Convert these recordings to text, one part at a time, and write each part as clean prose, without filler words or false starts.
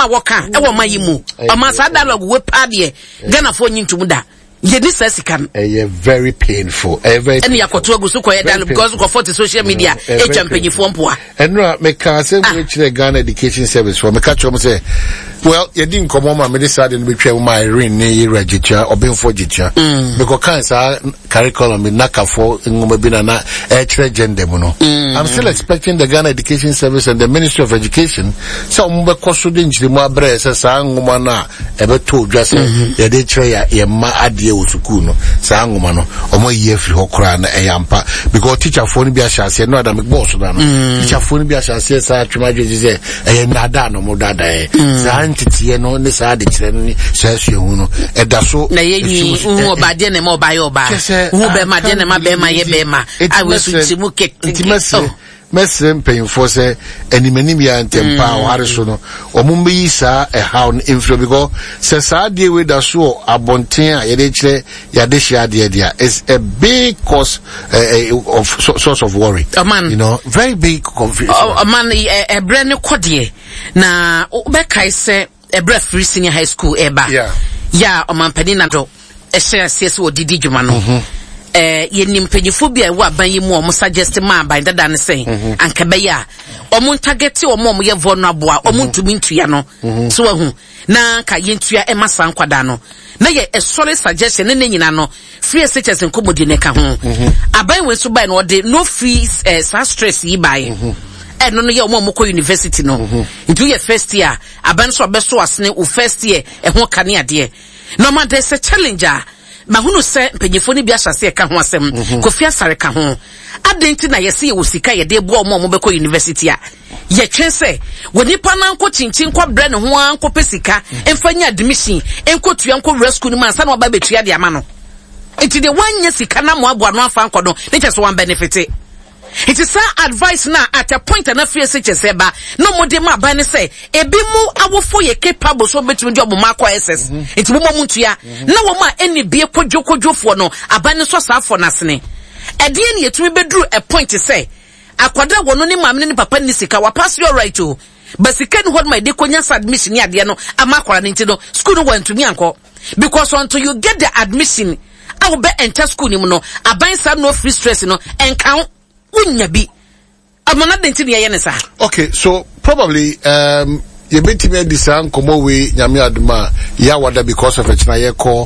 ma woka e wo mayimu o ma sa dialogue we pa de Ghana fo nyintum da ye ni sesikan very painful very and yakoto agusu ko dialogue because go for the social media e champanyifo mpoa enra me ka say we chire Ghana Education Service for me ka chom say well ye din komo ma me decide no betwa my ring ne register obenfo gicha because kan sa curriculum in nakafo ngoma bi na e chire gender mu no I'm still expecting the Ghana Education Service and the Ministry of Education so mo be koso de njire mu abre se sa ngoma na e be to dwa se ye de chire ye ma ade school no sa ngoma no omo ye free hokra na eyampa because teacher phone bi ahase no adam boss no teacher phone bi ahase sa twema dwe se nada no mo dada sa ntitiye no ne sa de kire no sa suehu no eda so na ye ni hu obade na ma obaye oba hu be ma de na ma be ma ye be ma awesu timu ke Mesem paying for say any menimia and tempa or so omumbi sa a hound influ because says idea with the so abontia yadesha idea is a big cause of source of worry. Man, you know, very big confusion. Man, a brand new codie na Becca say a breath free senior high school eba. Yeah, o man penina do a share says what did you man. Ye nimpanyifobia wa ban yi mu o mo suggest ma ban dada ne sen anka be ya o mo target o mo ye vulnerable o mo ntumi ntua no so ahu na ka ye ntua e masa nkwada no na ye a solid suggestion ne nyina no free SHS nkomodi ne ka ho aban we so ban no de no free stress yi bai no no ye o mo ko university no into your first year aban so beso asene o first year e ho kane ade no man there's a challenger mahunu se mpanyefo ni bi asase ka ho asem Kofi Asare ka ho adenti na yesi ye wosika ye de bo omo be ko university a ye twense woni pa na nko chinchin kwa bre ne ho anko pesika emfanya admission enko tua nko rescue ni man sa na oba betua de ama no enti de wanya sika na mo aboa no afa nko do ne cheso wan benefit. It is advice now at a point and a free SHS no more de ma ban say ebi mu awofo ye capable so betumi job makwa SS enti mo muntua na wo ma eni bie kodwofo no aban so safo nasene ede ne yetumi beduru a point say akwada wono ni mamne ni papa ni sika wa pass your right to but sika ni hold my de konya admission ya de no amakwara ni nti no school no wantumi anko because until you get the admission I will be enter school ni mu no aban sa no free stress no enkan unyabi amana denti ne yene sa. Okay, so probably you bet me design komo we nyame aduma ya wada because of it na ye call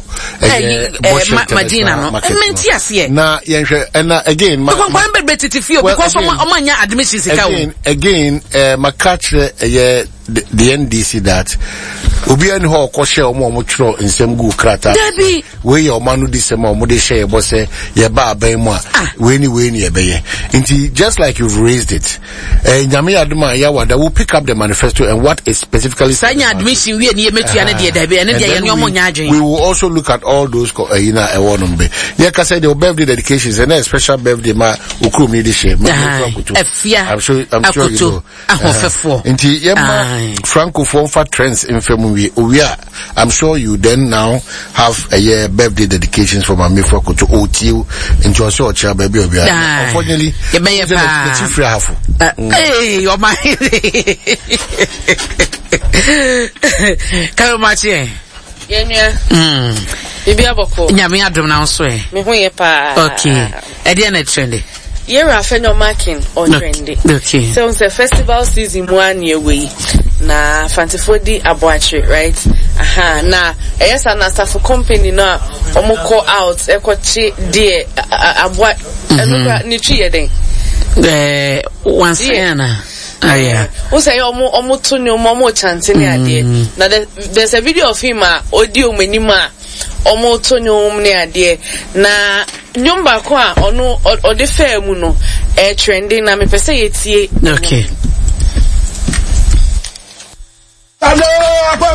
Madina no menti ase na yenhwe na again ma ko ngwan bebetiti fio because omanya admission sika again makachre ye the NDC that obi ani ho ko share omo twro nsem gu krata we your manu disem omo de share bo say ye ba aban mu a we ni ye beye nti just like you've raised it nyame aduma ya wada will pick up the manifesto and what is specifically sanya admission we ni metua na de dabe ene de ye ni omo nya adwen. We will also look at all those ewonum be ye ka say the birthday dedications and a special birthday ma okrum ni de share I'm sure you know nti ye ma Francophone for trends in family I'm sure you then now have a year birthday dedications for my Mifrako to OTU into a short child baby. Unfortunately, hey, you're my Come on, Bibi aboko. Nyame adom na nso e. Me ho ye pa. Okay. E dey na trendy. Year after no marking on trendy. Okay. So it's a festival season one year way. Na Fantifodi Abuachi, right? Aha, na yes and staff company na omoko out ekochi die abua enuka ni twie den. Once yana. Yeah. Who say omo tuni omo chanting ade. Now there's a video of him audio menima omo tuni omne ade na nyumba kwa ono ode fair mu no trending na me pese yetie. Okay. Hello,